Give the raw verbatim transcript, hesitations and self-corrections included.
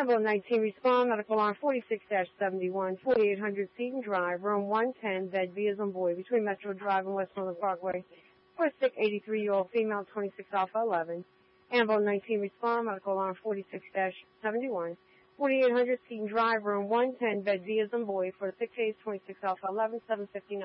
Ambulance nineteen, respond, medical alarm forty-six dash seventy-one, forty-eight hundred Seton Drive, room one ten, bed B as in boy, between Metro Drive and Westmoreland Parkway, for a sick eighty-three-year-old female, twenty-six Alpha eleven. Ambulance nineteen, respond, medical alarm forty-six dash seventy-one, forty-eight hundred Seton Drive, room one ten, bed B as in boy, for a sick case, twenty-six Alpha eleven, seven fifty-nine.